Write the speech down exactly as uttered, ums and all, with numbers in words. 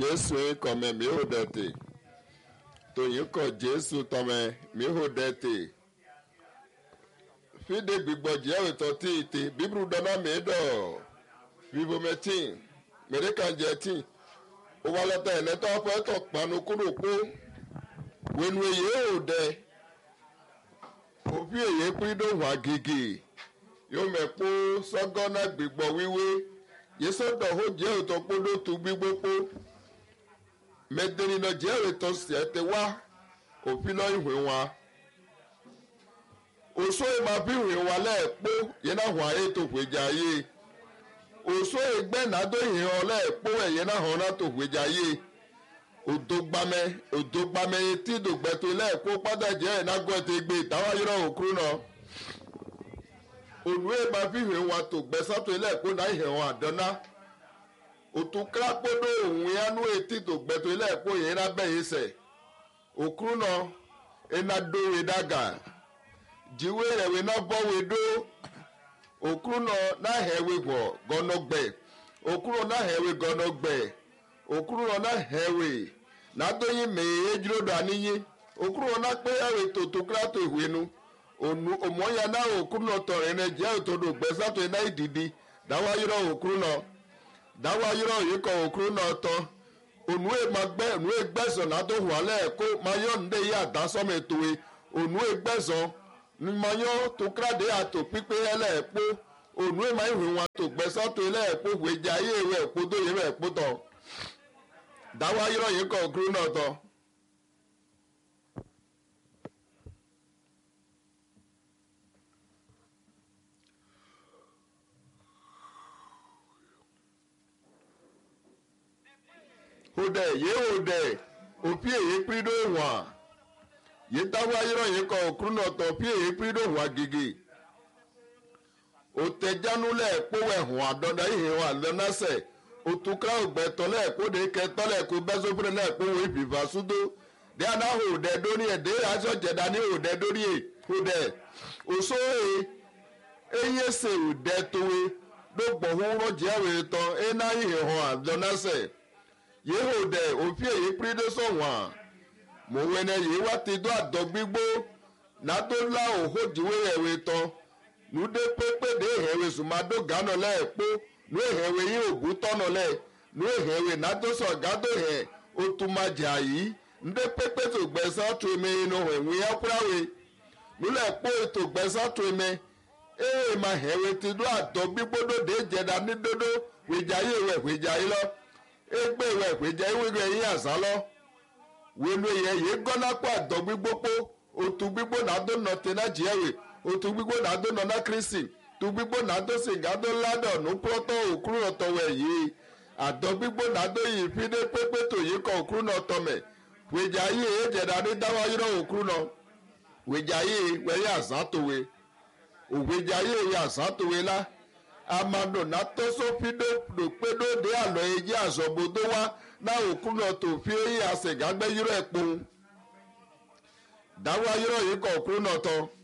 Jésù kọ̀mẹ̀ mi ò dẹ̀tẹ̀ tòyìn kọ̀ Jésù tọ̀mẹ̀ mi ò dẹ̀tẹ̀ fídé gbígbọ́ jẹ́ òtọ́ tí ìtè bíbélù dáná mi dọ̀ bíbó mẹ́tì mẹ́rẹ́kànjẹ́ tì ó wà lọ́tà ẹ̀lẹ́tọ́ fẹ́ tọ̀ panu kúrò pé wẹnu èyí ò dẹ òfin èyí pín dó wà gègé yóò mẹ́pọ̀ sọ́gọ́nà gbígbọ́ wíwé yéṣọ́dọ̀ ó jẹ́ òtọ́ pé ló tu gbígbó pé mẹ́tẹ́rìnà jẹ́ òtọ́ sẹ́tẹ̀ wá òfin náà ìwé wọn òṣó ìmọ̀ bí ìwé wọn lẹ́ẹ̀pọ̀ yẹn náà wọ́n ayé tó gbèjà yé òṣó ìgbẹ́nàdó ìhàn lẹ́ẹ̀pọ̀ ẹ̀yẹ náà hàn náà tó gbèjà yé òdògbàmẹ́ òdògbàmẹ́ tí dògbẹ́tò lẹ́ẹ̀kọ́ pàdàjẹ́ ẹ̀nágọ́tẹ̀ gbé ìtawáyọ̀rọ̀ òkúrú náà ònú ẹ̀ máa fi hàn wọn tó gbẹ́sàtò lẹ́ẹ̀kọ́ náà ìhàn wọn àdáná òtúkàpọ̀dọ̀ òun yánú etí dògbẹ́tò lẹ́ẹ̀kọ́ yẹn náà bẹ́ẹ̀ sẹ̀ òkúrú náà ẹ̀ná dóore dàgà jíwé rẹ̀wé náà bọ́wé dó òkúrú náà náà hẹ̀wé gbọ̀ gọ́nọ́gbẹ̀ òkúrú náà hẹ̀wé gọ́nọ́gbẹ̀ okuru ọ̀nà hẹ̀wé nàdóyin mèye ejúlódò àníyé okuru ọ̀nà pé ẹ̀wé tòtò kíláàtò ìwénu ònú òmòye náà okuru náà tọ̀rọ̀ ẹ̀rẹ́ jẹ́ òtòdò gbẹ́sàtò iná ìdìdí dáwáyúrọ̀ okuru náà dáwáyúrọ̀ yìí kọ̀ okuru náà tọ́ ònú ègbẹ́ ònú ègbẹ́sọ̀ nàdó hùwà lẹ́ẹ̀kọ́ mayọ́ ndé yé àdásọ́mọ̀ ètòwe ònú ègbẹ́sọ̀ ni mayọ́ tó kíláàdé àtò pípé ẹlẹ́ẹ̀pọ̀ ònú èmá ìhùn wọn tó gbẹ́sàtò ẹlẹ́ẹ̀pọ̀ wèjà ayé ìwé ẹ̀pọ̀ tó yẹ ẹ̀pọ̀ tọ̀ dáwọ́ ayọ́rọ̀ yìí kọ̀ òkúrú náà tọ́ òdẹ yìí òdẹ òpí èyí pírídó wọ̀n yìí dáwọ́ ayọ́rọ̀ yìí kọ̀ òkúrú náà tọ́ òpí èyí pírídó wọ̀n gègé òtẹ̀jánulẹ̀ pọ̀wẹ̀ hùn àdọ́dá yìí hùn àlọ́nàṣẹ̀ otukra ògbẹ tọlẹ kó de kẹ tọlẹ kó bẹsọfúnẹ lẹ kó wo ìfìfà súdó de àná òdẹ dórí ẹ de aṣọ jẹdá ní òdẹ dórí ẹ òdẹ òṣòwò eyín ẹsẹ òdẹ tówe ló gbọ̀hún jẹ́wé tán ẹ̀ná yìí hàn àdánásẹ̀ yìí òdẹ òfin èyí pírídé sọ̀wọ́n mọ̀wẹ́nẹ yìí wá ti dó àdọ́ gbígbó nàdólà òhòjìwé ẹ̀wé tán nùdé pépé de ẹ̀wé sùmádó gánà lẹ́ẹ̀pọ̀ nu ehewe yi obu tọnọ lẹ nu ehewe nadoso gado he otumaja yi nde pepe to gbẹsan to eme inu enwe ya kurawe nulẹ kpo eto gbẹsan to eme ee ma hewe ti do àtọ gbígbódò de jẹda ní dodo wìjà yi ewẹ wìjà yi lọ egbe ewẹ wìjà yi wíwẹ yi àṣà lọ wẹnu yẹ yẹ gọnà kó àtọ gbígbópo otu gbígbó nàdó nọ tẹná jẹwé otu gbígbó nàdó nọ ná kristi tugbigbo nàdó sìgádó ládọ̀ ní pọ́tọ́ òkúrú ọ̀tọ̀wẹ̀ yìí àdọ́ gbígbó nàdó yìí fídé pépé tòyí kọ òkúrú náà tọmẹ̀ wèjà yìí èjẹ̀dá ní dáwáyúrọ̀ òkúrú náà wèjà yìí wẹ̀yẹ àsátòwe òwèjà yìí wẹ̀ àsátòwe lá amado nàtọ́sọ́ fídó lòpédó dé àlọ́ ẹ̀jẹ̀ àsọ̀bodó wá náà òkúrú náà tó fi èyí àsègágbẹ́yúrọ̀ ẹ̀pọ̀n dáwáyúrọ̀ yìí kọ òkúrú náà tọ́.